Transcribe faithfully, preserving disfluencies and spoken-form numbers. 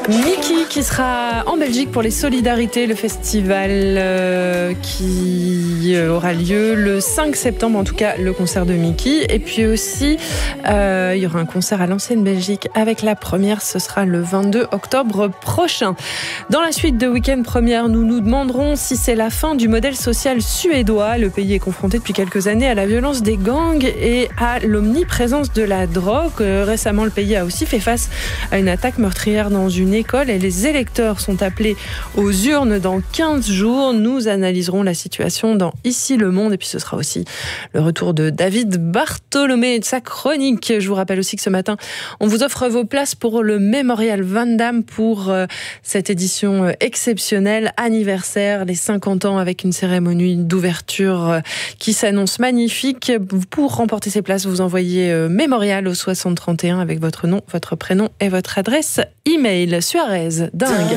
Mickey qui sera en Belgique pour les Solidarités, le festival euh, qui aura lieu le cinq septembre, en tout cas le concert de Mickey. Et puis aussi, euh, il y aura un concert à l'Ancienne Belgique avec la première, ce sera le vingt-deux octobre prochain. Dans la suite de Week-end Première, nous nous demanderons si c'est la fin du modèle social suédois. Le pays est confronté depuis quelques années à la violence des gangs et à l'omniprésence de la drogue. Récemment, le pays a aussi fait face à une attaque meurtrière dans une école et les électeurs sont appelés aux urnes dans quinze jours. Nous analyserons la situation dans Ici le Monde et puis ce sera aussi le retour de David Bartholomé et de sa chronique. Je vous rappelle aussi que ce matin, on vous offre vos places pour le Mémorial Van Damme pour euh, cette édition exceptionnelle, anniversaire, les cinquante ans avec une cérémonie d'ouverture euh, qui s'annonce magnifique. Pour remporter ces places, vous envoyez euh, Mémorial au soixante trente et un avec votre nom, votre prénom et votre adresse email. Suarez, dingue.